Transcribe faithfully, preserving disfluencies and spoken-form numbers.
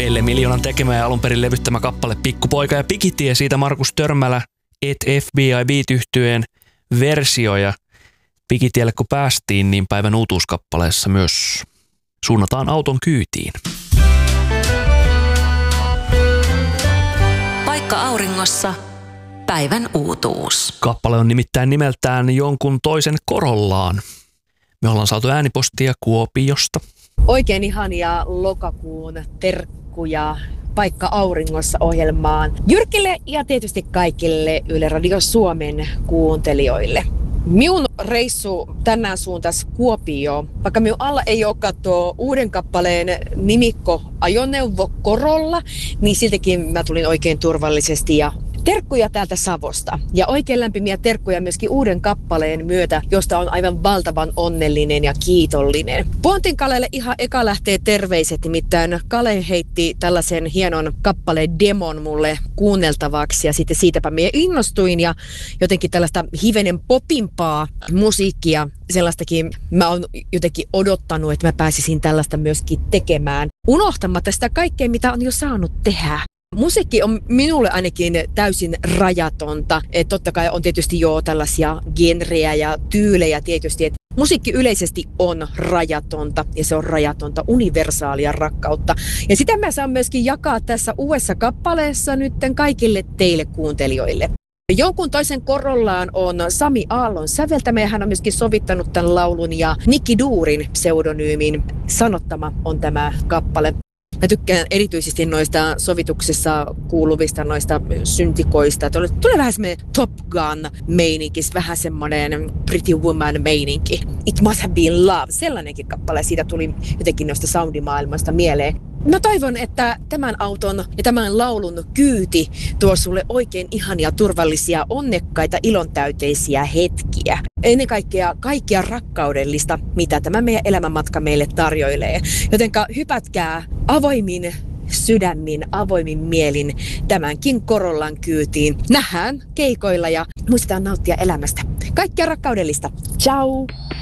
Elle Miljoonan tekemä ja alun perin levyttämä kappale Pikkupoika ja Pikitie, siitä Markus Törmälä et F B I Beat-yhtyeen versio. Ja Pikitielle kun päästiin, niin päivän uutuuskappaleessa myös suunnataan auton kyytiin. Paikka auringossa. Päivän uutuus. Kappale on nimittäin nimeltään Jonkun toisen korollaan. Me ollaan saatu äänipostia Kuopiosta. Oikein ihania lokakuun terkkuja Paikka auringossa -ohjelmaan Jyrkille ja tietysti kaikille Yle Radio Suomen kuuntelijoille. Minun reissu tänään suuntas Kuopioon. Vaikka minun alla ei ole katsoa uuden kappaleen nimikko ajoneuvo Corolla, niin siltikin mä tulin oikein turvallisesti ja terkkuja täältä Savosta. Ja oikein lämpimiä terkkuja myöskin uuden kappaleen myötä, josta on aivan valtavan onnellinen ja kiitollinen. Pontin Kalelle ihan eka lähtee terveiset, nimittäin Kale heitti tällaisen hienon kappaleen demon mulle kuunneltavaksi ja sitten siitäpä minä innostuin ja jotenkin tällaista hivenen popimpaa musiikkia, sellaistakin mä oon jotenkin odottanut, että mä pääsisin tällaista myöskin tekemään, unohtamatta sitä kaikkea, mitä on jo saanut tehdä. Musiikki on minulle ainakin täysin rajatonta. Et totta kai on tietysti jo tällaisia genrejä ja tyylejä tietysti. Et musiikki yleisesti on rajatonta ja se on rajatonta universaalia rakkautta. Ja sitä mä saan myöskin jakaa tässä uudessa kappaleessa nytten kaikille teille kuuntelijoille. Jonkun toisen korollaan on Sami Aallon säveltämä ja hän on myöskin sovittanut tämän laulun ja Nikki Duurin pseudonyymin sanottama on tämä kappale. Mä tykkään erityisesti noista sovituksessa kuuluvista noista syntikoista. Tulee vähän semmoinen Top Gun-meininki, vähän semmoinen Pretty Woman-meininki. It Must Have Been Love, sellainenkin kappale. Siitä tuli jotenkin noista soundimaailmasta mieleen. Mä toivon, että tämän auton ja tämän laulun kyyti tuo sulle oikein ihania, turvallisia, onnekkaita, ilontäyteisiä hetkiä. Ennen kaikkea kaikkia rakkaudellista, mitä tämä meidän elämänmatka meille tarjoilee. Jotenka hypätkää avoimin sydämin, avoimin mielin tämänkin Corollan kyytiin. Nähdään keikoilla ja muistetaan nauttia elämästä. Kaikkia rakkaudellista. Ciao!